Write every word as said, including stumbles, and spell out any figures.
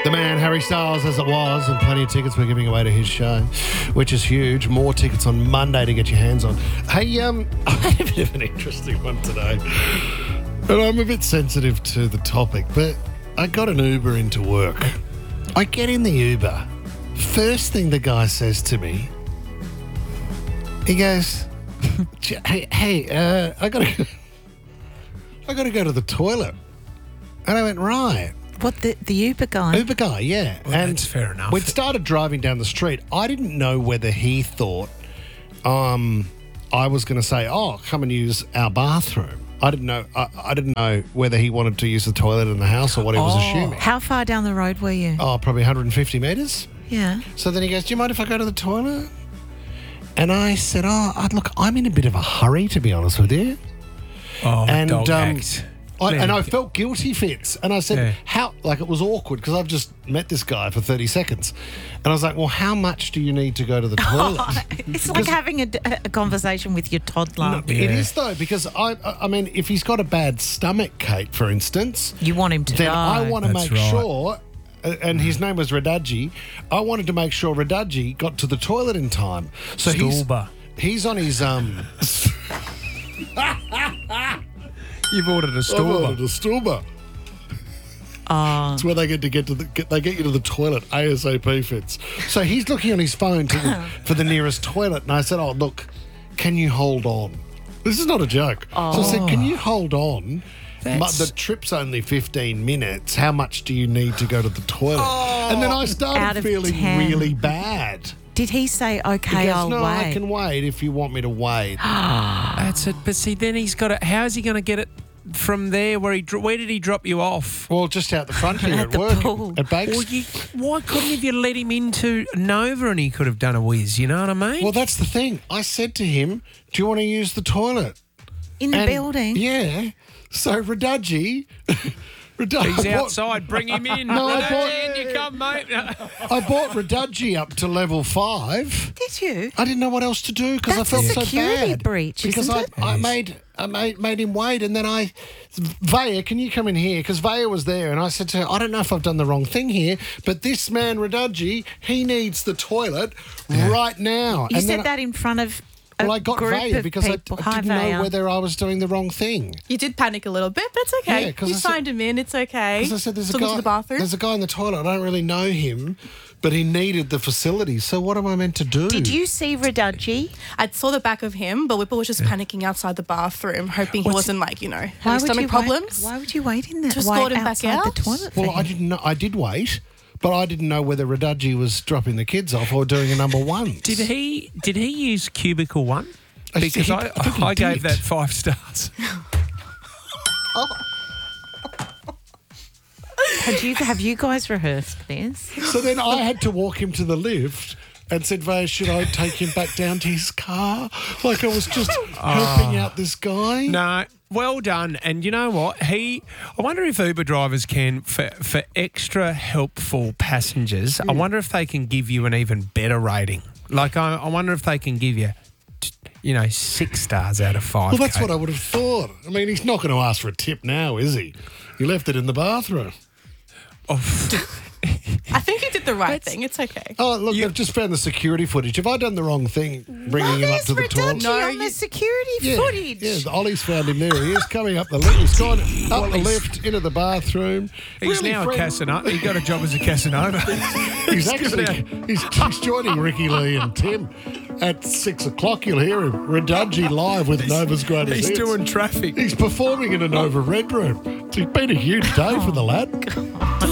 The man, Harry Styles, as it was, and plenty of tickets we're giving away to his show, which is huge. More tickets on Monday to get your hands on. Hey, um, I had a bit of an interesting one today. And I'm a bit sensitive to the topic, but I got an Uber into work. I get in the Uber. First thing the guy says to me, he goes, hey, hey, uh, I gotta, I gotta go to the toilet. And I went, right. What, the, the Uber guy? Uber guy, yeah. Well, and that's fair enough. We'd started driving down the street. I didn't know whether he thought um, I was going to say, oh, come and use our bathroom. I didn't know. I, I didn't know whether he wanted to use the toilet in the house or what he was Oh. assuming. How far down the road were you? Oh, probably one hundred fifty metres. Yeah. So then he goes, do you mind if I go to the toilet? And I said, oh, I- look, I'm in a bit of a hurry, to be honest with you. Oh, And, dog um, act. I, and I Yeah. felt guilty, Fitz. And I said, Yeah. how, like it was awkward because I've just met this guy for thirty seconds. And I was like, well, how much do you need to go to the toilet? It's like having a, a conversation with your toddler. No, It Yeah. is though, because I, I I mean, if he's got a bad stomach, Kate, for instance, You want him to then go. I want to That's make right. sure, uh, and his name was Radaji, I wanted to make sure Radaji got to the toilet in time. So he's, Stulba. he's on his, um, You've ordered a I've Stulba. ordered a Stulba. Oh. It's where they get to get to the get, they get you to the toilet ASAP, Fitz. So he's looking on his phone to the, for the nearest toilet, and I said, "Oh, look, can you hold on?" This is not a joke. So I said, "Can you hold on? But That's- the trip's only fifteen minutes. How much do you need to go to the toilet?" And then I Out started of feeling ten. really bad. Did he say, He okay, goes, I'll "No, wait? I can wait if you want me to wait." That's it. But see, then he's got it. How's he going to get it from there? Where he? dro- Where did he drop you off? Well, just out the front here At at, the work pool. at Banks. Well, you, why couldn't have you let him into Nova and he could have done a whiz? You know what I mean? Well, that's the thing. I said to him, "Do you want to use the toilet?" In the And- building? Yeah. So Radaji, Radaji He's I bought, outside. Bring him in. No, I Radaji, bought- in you come, mate. I bought Radaji up to level five. Did you? I didn't know what else to do because I That's felt a so security bad. breach, because isn't I, it? I Yes. made I made made him wait, and then I, Vaya, can you come in here? Because Vaya was there, and I said to her, I don't know if I've done the wrong thing here, but this man Radaji, he needs the toilet right now. You and said then that in front of a well, I got group Vaya of because I, people. I Hi, didn't Vaya. know whether I was doing the wrong thing. You did panic a little bit, but it's okay. Yeah, 'cause you I said- signed him in. It's okay. Because I said there's a Took him guy to the bathroom. There's a guy in the toilet. I don't really know him, but he needed the facility. So what am I meant to do? Did you see Radaji? I saw the back of him, but Whipple was just panicking outside the bathroom, hoping he What's- wasn't like, you know, Why having would stomach you problems. Wait, why would you wait in there? To wait escort him back outside out? the toilet? Well, for I him? didn't know. I did wait, but I didn't know whether Radaji was dropping the kids off or doing a number one. Did he? Did he use cubicle one? I Because think- I, I think he I gave did. that five stars. Had you, have you guys rehearsed this? So then I had to walk him to the lift and said, Vaya, should I take him back down to his car? Like I was just helping out this guy. No, well done. And you know what? He, I wonder if Uber drivers can, for, for extra helpful passengers, I wonder if they can give you an even better rating. Like, I, I wonder if they can give you, t- you know, six stars out of five. Well, that's what I would have thought. I mean, he's not going to ask for a tip now, is he? He left it in the bathroom. Oh, I think you did the right thing. It's okay. Oh, look, they've just found the security footage. Have I done the wrong thing bringing him up to the toilet? Radaji No, on the you- security Yeah, footage. yeah, the Ollie's found him there. He is coming up the lift. He's gone up the lift into the bathroom. he's Really now a friend- Casanova. He got a job as a Casanova. He's actually he's, he's joining Ricky Lee and Tim at six o'clock. You'll hear him Radaji live with Nova's greatest He's hits. doing traffic. He's performing in a Nova Red Room. It's been a huge day for the lad.